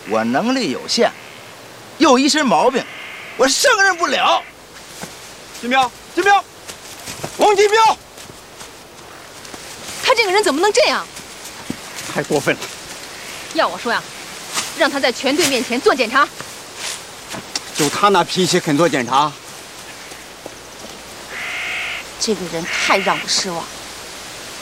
我能力有限，又一身毛病，我胜任不了。 金彪，金彪，王金彪， 他这个人怎么能这样？ 太过分了！ 要我说呀，让他在全队面前做检查。 就他那脾气肯做检查？ 这个人太让我失望了。